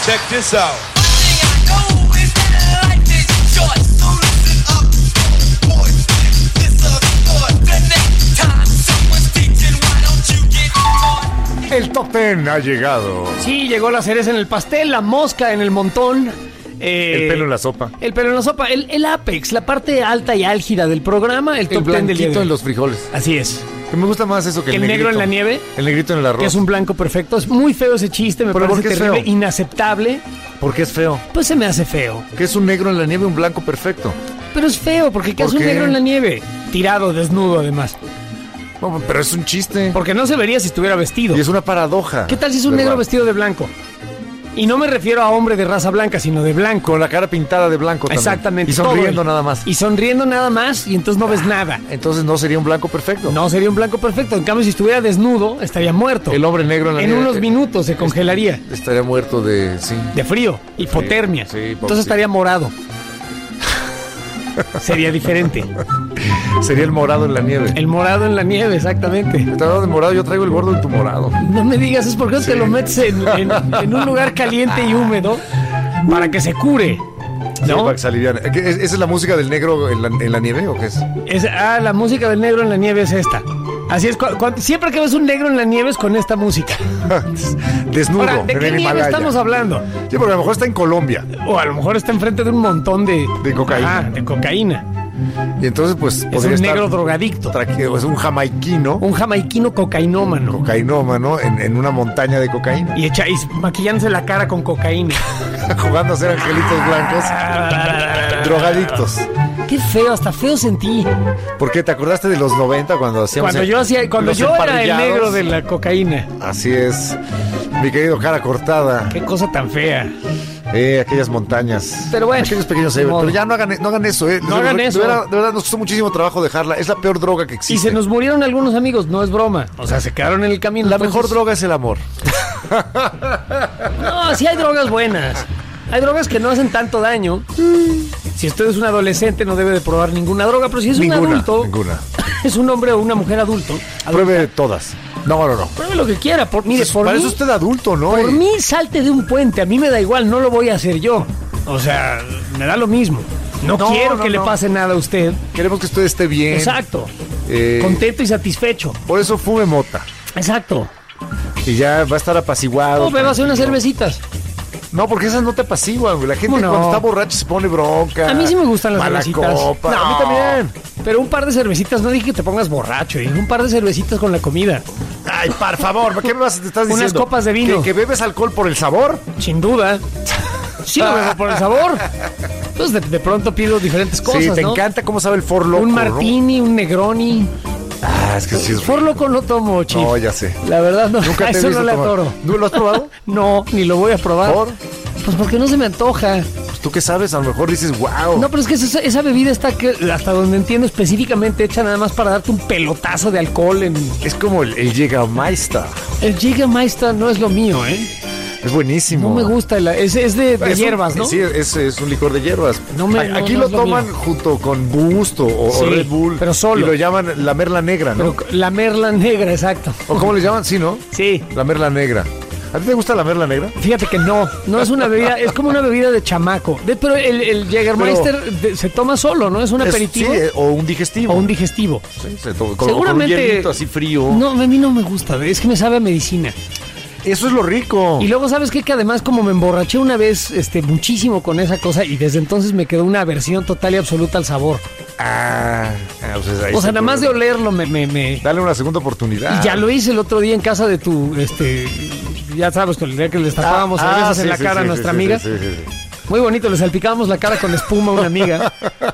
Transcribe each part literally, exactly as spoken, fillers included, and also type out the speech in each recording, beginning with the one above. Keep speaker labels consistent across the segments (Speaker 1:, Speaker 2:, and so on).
Speaker 1: Check this out.
Speaker 2: El Top Ten ha llegado.
Speaker 3: Sí, llegó la cereza en el pastel, la mosca en el montón. Eh,
Speaker 2: el pelo en la sopa.
Speaker 3: El pelo en la sopa. El, el apex, la parte alta y álgida del programa. El Top Ten del día de hoy.
Speaker 2: En los frijoles.
Speaker 3: Así es.
Speaker 2: Que me gusta más eso que el,
Speaker 3: el
Speaker 2: negrito.
Speaker 3: negro en la nieve.
Speaker 2: El negrito en el arroz.
Speaker 3: Que es un blanco perfecto. Es muy feo ese chiste, me
Speaker 2: ¿Pero
Speaker 3: parece
Speaker 2: por qué es
Speaker 3: terrible,
Speaker 2: feo?
Speaker 3: inaceptable.
Speaker 2: ¿Por qué es feo?
Speaker 3: Pues se me hace feo.
Speaker 2: Que es un negro en la nieve, un blanco perfecto.
Speaker 3: Pero es feo, porque ¿qué
Speaker 2: ¿Por
Speaker 3: hace un
Speaker 2: qué?
Speaker 3: negro en la nieve? Tirado, desnudo, además.
Speaker 2: No, pero es un chiste.
Speaker 3: Porque no se vería si estuviera vestido.
Speaker 2: Y es una paradoja.
Speaker 3: ¿Qué tal si es un
Speaker 2: ¿verdad?
Speaker 3: negro vestido de blanco? Y no me refiero a hombre de raza blanca, sino de blanco.
Speaker 2: Con la cara pintada de blanco también.
Speaker 3: Exactamente.
Speaker 2: Y sonriendo
Speaker 3: todo.
Speaker 2: nada más.
Speaker 3: Y sonriendo nada más, y entonces no ves nada.
Speaker 2: Entonces no sería un blanco perfecto.
Speaker 3: No sería un blanco perfecto. En cambio, si estuviera desnudo, estaría muerto.
Speaker 2: El hombre negro en la
Speaker 3: En
Speaker 2: nieve,
Speaker 3: unos
Speaker 2: eh,
Speaker 3: minutos se congelaría.
Speaker 2: Estaría muerto de... Sí.
Speaker 3: De frío, hipotermia.
Speaker 2: sí,
Speaker 3: entonces
Speaker 2: pobrecito.
Speaker 3: estaría morado. Sería diferente.
Speaker 2: Sería el morado en la nieve.
Speaker 3: El morado en la nieve, exactamente.
Speaker 2: Está hablando de morado, yo traigo el gordo en tu morado.
Speaker 3: No me digas, es porque te lo metes en, en- en un lugar caliente y húmedo para que se cure.
Speaker 2: Sí,
Speaker 3: ¿No?
Speaker 2: para que se aliviane. ¿Qué- es- ¿Esa es la música del negro en la, en la nieve o qué es?
Speaker 3: Es, ah, la música del negro en la nieve es esta. Así es, cu- cu- siempre que ves un negro en la nieve es con esta música.
Speaker 2: Desnudo.
Speaker 3: Ahora, ¿de
Speaker 2: en
Speaker 3: qué
Speaker 2: el
Speaker 3: nieve
Speaker 2: Himalaya.
Speaker 3: estamos hablando?
Speaker 2: Sí, porque a lo mejor está en Colombia.
Speaker 3: O a lo mejor está enfrente de un montón de...
Speaker 2: De cocaína.
Speaker 3: Ajá, de cocaína.
Speaker 2: Y entonces, pues,
Speaker 3: Es
Speaker 2: podría
Speaker 3: un
Speaker 2: estar
Speaker 3: negro drogadicto.
Speaker 2: traque- es un jamaiquino,
Speaker 3: Un jamaiquino cocainómano.
Speaker 2: cocainómano, en, en una montaña de cocaína,
Speaker 3: Y, echa, y maquillándose la cara con cocaína.
Speaker 2: jugando a ser angelitos blancos, drogadictos.
Speaker 3: Qué feo, hasta feo sentí.
Speaker 2: ¿Por qué? ¿Te acordaste de los noventa cuando hacíamos
Speaker 3: Cuando
Speaker 2: el-
Speaker 3: yo hacía, cuando
Speaker 2: los
Speaker 3: yo era el
Speaker 2: emparrillados?
Speaker 3: negro de la cocaína.
Speaker 2: Así es, mi querido cara cortada,
Speaker 3: Qué cosa tan fea.
Speaker 2: eh, aquellas montañas,
Speaker 3: Pero bueno,
Speaker 2: aquellos pequeños
Speaker 3: ni
Speaker 2: héroes.
Speaker 3: modo.
Speaker 2: Pero ya no hagan, no hagan eso, eh.
Speaker 3: No hagan
Speaker 2: de,
Speaker 3: eso.
Speaker 2: verdad, de verdad, nos costó muchísimo trabajo dejarla. Es la peor droga que
Speaker 3: Y
Speaker 2: existe.
Speaker 3: se nos murieron algunos amigos, no es broma. O sea, se quedaron en el camino.
Speaker 2: La
Speaker 3: entonces-
Speaker 2: mejor droga es el amor.
Speaker 3: No, sí hay drogas buenas. Hay drogas que no hacen tanto daño. Si usted es un adolescente no debe de probar ninguna droga, pero si es
Speaker 2: Ninguna,
Speaker 3: un adulto,
Speaker 2: ninguna.
Speaker 3: es un hombre o una mujer adulto, adulta,
Speaker 2: Pruebe todas. No, no, no.
Speaker 3: pruebe lo que quiera. Por, mire, por
Speaker 2: Para
Speaker 3: mí,
Speaker 2: eso usted adulto, ¿no?
Speaker 3: por
Speaker 2: Y-
Speaker 3: mí salte de un puente. A mí me da igual, no lo voy a hacer yo. O sea, me da lo mismo. No,
Speaker 2: No,
Speaker 3: quiero
Speaker 2: no,
Speaker 3: que le
Speaker 2: no.
Speaker 3: pase nada a usted.
Speaker 2: Queremos que usted esté bien.
Speaker 3: Exacto.
Speaker 2: Eh,
Speaker 3: Contento y satisfecho.
Speaker 2: Por eso fume mota.
Speaker 3: Exacto.
Speaker 2: Y ya va a estar apaciguado.
Speaker 3: No, bebas unas cervecitas.
Speaker 2: No, porque esas no te apaciguan, güey. La gente
Speaker 3: ¿Cómo no?
Speaker 2: cuando está borracha se pone bronca.
Speaker 3: A mí sí me gustan las
Speaker 2: mala
Speaker 3: cervecitas.
Speaker 2: copa.
Speaker 3: No,
Speaker 2: A mí también.
Speaker 3: Pero un par de cervecitas, no dije que te pongas borracho, dije un par de cervecitas con la comida.
Speaker 2: Ay, por favor, ¿para qué me vas, te estás
Speaker 3: Unas
Speaker 2: diciendo?
Speaker 3: copas de vino.
Speaker 2: ¿Que, que bebes alcohol por el sabor?
Speaker 3: Sin duda. Sí, lo bebo por el sabor. Entonces de, de pronto pido diferentes cosas,
Speaker 2: sí, te
Speaker 3: ¿no?
Speaker 2: encanta cómo sabe el For Loco,
Speaker 3: Un
Speaker 2: ¿no?
Speaker 3: martini, un negroni.
Speaker 2: Ah, es que sí es
Speaker 3: For
Speaker 2: rico.
Speaker 3: Loco no tomo, Chief.
Speaker 2: No, ya sé.
Speaker 3: La verdad no.
Speaker 2: Nunca
Speaker 3: a
Speaker 2: te he
Speaker 3: eso
Speaker 2: visto
Speaker 3: no le
Speaker 2: tomar.
Speaker 3: atoro.
Speaker 2: ¿No lo has probado?
Speaker 3: No, ni lo voy a probar.
Speaker 2: ¿Por?
Speaker 3: Pues porque no se me antoja.
Speaker 2: Pues tú qué sabes, a lo mejor dices, wow.
Speaker 3: No, pero es que esa, esa bebida está, que, hasta donde entiendo, específicamente hecha nada más para darte un pelotazo de alcohol en...
Speaker 2: Es como el, el Jägermeister.
Speaker 3: El Jägermeister no es lo mío, ¿eh?
Speaker 2: Es buenísimo.
Speaker 3: No me gusta, el- es, es de, de
Speaker 2: Es un-
Speaker 3: hierbas, ¿no?
Speaker 2: Sí, es, es un licor de hierbas.
Speaker 3: No me-
Speaker 2: A-
Speaker 3: no,
Speaker 2: Aquí
Speaker 3: no
Speaker 2: lo
Speaker 3: es lo
Speaker 2: toman
Speaker 3: mío.
Speaker 2: junto con Boost o, o
Speaker 3: Sí,
Speaker 2: Red Bull.
Speaker 3: pero solo.
Speaker 2: Y lo llaman la merla negra, ¿no?
Speaker 3: Pero la merla negra, exacto.
Speaker 2: ¿O cómo le llaman? Sí, ¿no?
Speaker 3: Sí.
Speaker 2: La merla negra. ¿A ti te gusta la merla negra?
Speaker 3: Fíjate que no, no es una bebida, es como una bebida de chamaco. De- pero el, el Jägermeister de- se toma solo, ¿no? Es un
Speaker 2: Es-
Speaker 3: aperitivo
Speaker 2: sí, eh, o un digestivo.
Speaker 3: o un digestivo.
Speaker 2: Sí, se toma- con,
Speaker 3: Seguramente-
Speaker 2: con un hielito así frío.
Speaker 3: No, a mí no me gusta, es que me sabe a medicina.
Speaker 2: Eso es lo rico.
Speaker 3: Y luego, ¿sabes qué? Que además como me emborraché una vez este, muchísimo con esa cosa y desde entonces me quedó una aversión total y absoluta al sabor.
Speaker 2: Ah, ah, pues ahí
Speaker 3: O sea,
Speaker 2: está
Speaker 3: nada
Speaker 2: el
Speaker 3: más de
Speaker 2: problema.
Speaker 3: olerlo me... me, me-
Speaker 2: Dale una segunda oportunidad.
Speaker 3: Y ya lo hice el otro día en casa de tu, este, ya sabes, con el día que le destapábamos
Speaker 2: Ah,
Speaker 3: cervezas
Speaker 2: ah,
Speaker 3: en
Speaker 2: sí,
Speaker 3: la
Speaker 2: sí,
Speaker 3: cara
Speaker 2: sí,
Speaker 3: a
Speaker 2: sí,
Speaker 3: nuestra
Speaker 2: sí,
Speaker 3: amiga.
Speaker 2: sí, sí, sí.
Speaker 3: Muy bonito, le salpicábamos la cara con espuma a una amiga.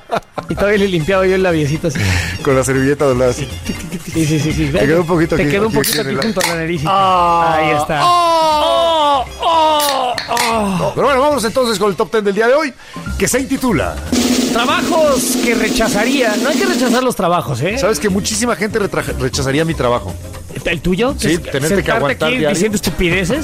Speaker 3: Y todavía le limpiaba yo el labiecito así.
Speaker 2: Con la servilleta doblada así.
Speaker 3: Sí, sí, sí, sí.
Speaker 2: Te quedó un poquito
Speaker 3: Te
Speaker 2: aquí,
Speaker 3: quedó un
Speaker 2: aquí,
Speaker 3: poquito
Speaker 2: aquí
Speaker 3: aquí
Speaker 2: en el-
Speaker 3: junto a la nariz.
Speaker 2: Ah.
Speaker 3: Ahí está. Oh, oh, oh.
Speaker 2: Pero bueno, vámonos entonces con el top ten del día de hoy, que se intitula.
Speaker 3: Trabajos que rechazaría. No hay que rechazar los trabajos, ¿eh?
Speaker 2: ¿Sabes que muchísima gente retra- rechazaría mi trabajo?
Speaker 3: ¿El tuyo?
Speaker 2: Sí,
Speaker 3: Es
Speaker 2: tenerte que
Speaker 3: sentarte
Speaker 2: aguantar
Speaker 3: aquí
Speaker 2: diario.
Speaker 3: diciendo estupideces.